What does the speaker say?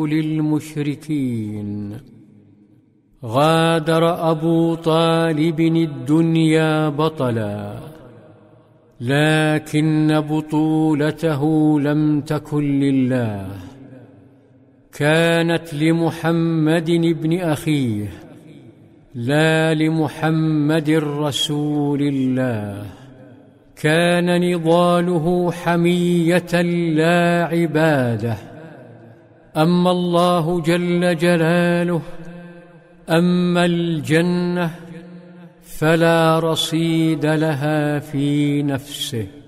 للمشركين. غادر أبو طالب الدنيا بطلا، لكن بطولته لم تكن لله، كانت لمحمد ابن أخيه، لا لمحمد رسول الله. كان نضاله حمية لا عبادة. أما الله جل جلاله، أما الجنة فلا رصيد لها في نفسه.